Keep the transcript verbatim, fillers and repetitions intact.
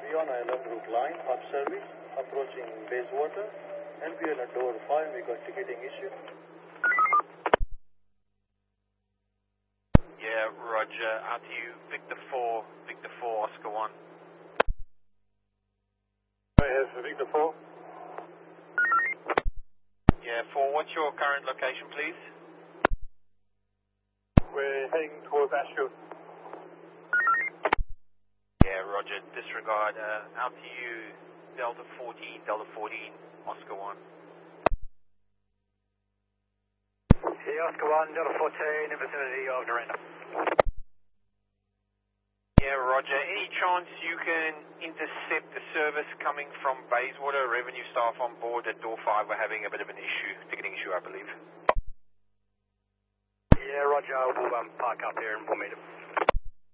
Leon Island route line, hot service, approaching Bayswater, L B L at door five, we got ticketing issue. Yeah, roger, out to you, Victor four, Victor four, Oscar one. Yes, Victor four. Yeah, four, what's your current location, please? We're heading towards Ashfield. Yeah, roger, disregard, uh, out to you, Delta fourteen, Delta fourteen, Oscar one. Yeah, Oscar one, Delta fourteen, in vicinity of Dorinda. Yeah, roger, any chance you can intercept the service coming from Bayswater? Revenue staff on board at door five are having a bit of an issue, ticketing issue, I believe. Yeah, roger, we'll um, park up here and we'll meet him.